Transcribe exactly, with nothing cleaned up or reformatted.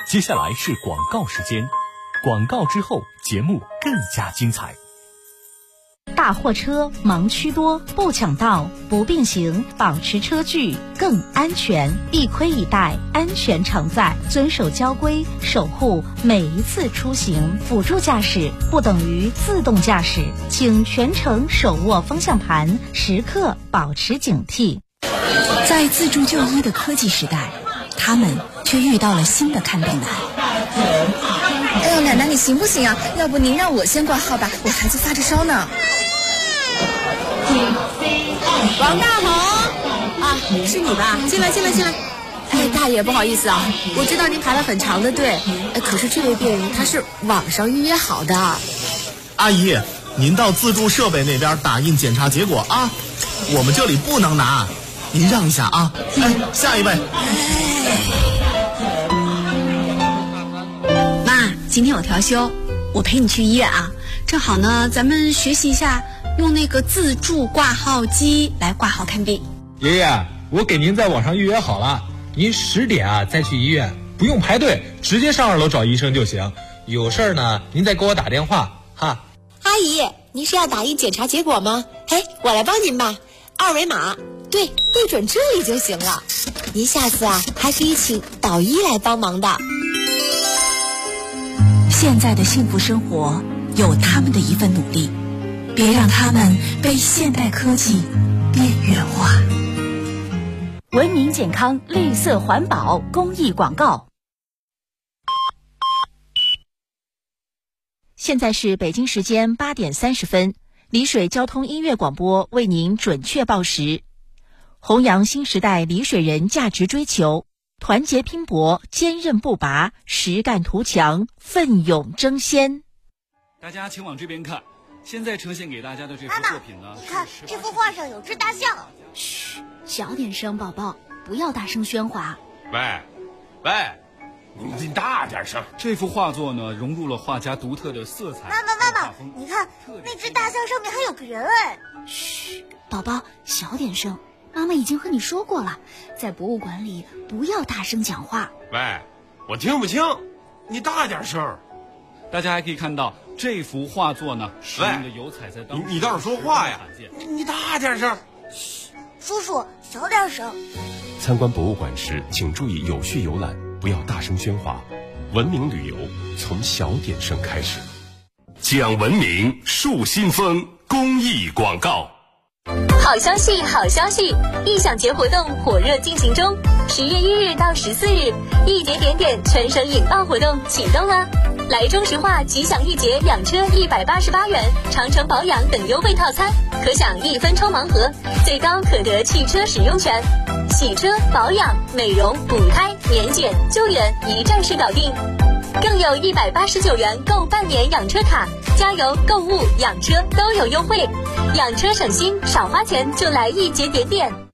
接下来是广告时间，广告之后节目更加精彩。 大货车盲区多，不抢道，不并行，保持车距更安全。一盔一带，安全常在。遵守交规，守护每一次出行。辅助驾驶不等于自动驾驶，请全程手握方向盘，时刻保持警惕。 在自助就医的科技时代，他们却遇到了新的看病难。 哎呦，奶奶你行不行啊？要不您让我先挂号吧，我孩子发着烧呢。 王大红啊，是你吧？进来进来进来。哎，大爷不好意思啊，我知道您排了很长的队，哎，可是这位病人他是网上预约好的。 阿姨，您到自助设备那边打印检查结果啊，我们这里不能拿，您让一下啊。哎，下一位。 妈，今天有调休，我陪你去医院啊。正好呢，咱们学习一下用那个自助挂号机来挂号看病。 爷爷，我给您在网上预约好了，您十点啊再去医院，不用排队，直接上二楼找医生就行。有事儿呢，您再给我打电话哈。 阿姨，您是要打印检查结果吗？嘿，我来帮您吧，二维码，对，对准这里就行了。您下次啊还可以请导医来帮忙的。 现在的幸福生活有他们的一份努力，别让他们被现代科技边缘化。 文明健康，绿色环保公益广告。现在是北京时间八点三十分，丽水交通音乐广播为您准确报时。弘扬新时代丽水人价值追求，团结拼搏，坚韧不拔，实干图强，奋勇争先。 大家请往这边看，现在呈现给大家的这幅作品呢， 你看这幅画上有只大象。 嘘，小点声，宝宝，不要大声喧哗。 喂，喂，你大点声。 这幅画作呢，融入了画家独特的色彩。 妈妈，妈妈，你看那只大象上面还有个人哎。 嘘，宝宝，小点声。妈妈已经和你说过了，在博物馆里不要大声讲话。 喂，我听不清，你大点声。 大家还可以看到这幅画作呢，使用的油彩在当时你你倒是说话呀！你大点声。 嘘，叔叔小点声。 参观博物馆时，请注意有序游览，不要大声喧哗。文明旅游从小点声开始。 讲文明树新风公益广告。 好消息，好消息！艺享节活动火热进行中，十月一日到十四日，一节点点全省引爆活动启动啦！来中石化吉享一节养车一百八十八元，长城保养等优惠套餐，可享一分抽盲盒，最高可得汽车使用权，洗车、保养、美容、补胎、年检、救援一站式搞定。更有一百八十九元购半年养车卡，加油、购物、养车都有优惠，养车省心，少花钱就来一节点点。